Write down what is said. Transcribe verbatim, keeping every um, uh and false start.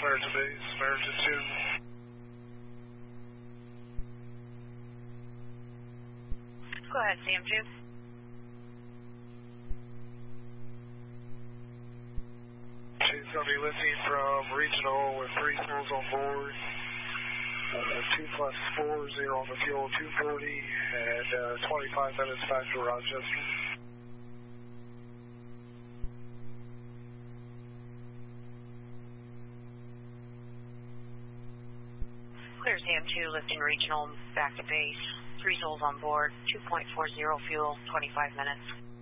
American base, American two. Go ahead, C M two. She's going to be lifting from regional with three souls on board. Uh, two plus four, zero on the fuel, two forty, and uh, twenty-five minutes back to Rochester. Clear C M two, lifting regional, back to base. Three souls on board, two point four zero fuel, twenty-five minutes.